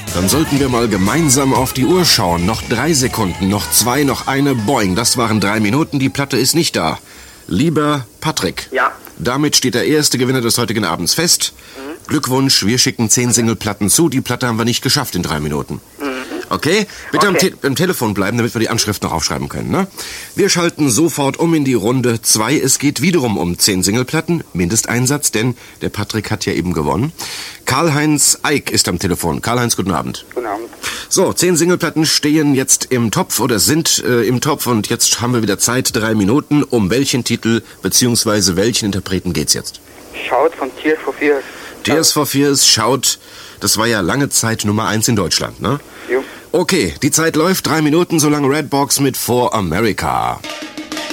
Dann sollten wir mal gemeinsam auf die Uhr schauen. Noch 3 Sekunden, noch 2, noch eine. Boing, das waren 3 Minuten. Die Platte ist nicht da. Lieber Patrick. Ja. Damit steht der erste Gewinner des heutigen Abends fest. Glückwunsch, wir schicken 10 Singleplatten zu. Die Platte haben wir nicht geschafft in 3 Minuten. Okay? Bitte am Telefon bleiben, damit wir die Anschrift noch aufschreiben können, ne? Wir schalten sofort um in die Runde 2. Es geht wiederum um 10 Singleplatten. Mindesteinsatz, denn der Patrick hat ja eben gewonnen. Karl-Heinz Eick ist am Telefon. Karl-Heinz, guten Abend. Guten Abend. So, 10 Singleplatten stehen jetzt im Topf oder sind im Topf und jetzt haben wir wieder Zeit, 3 Minuten. Um welchen Titel bzw. welchen Interpreten geht's jetzt? Shout von Tears for Fears. Tears for Fears, Shout, das war ja lange Zeit Nummer 1 in Deutschland, ne? Jo. Okay, die Zeit läuft, 3 Minuten, solange Redbox mit For America.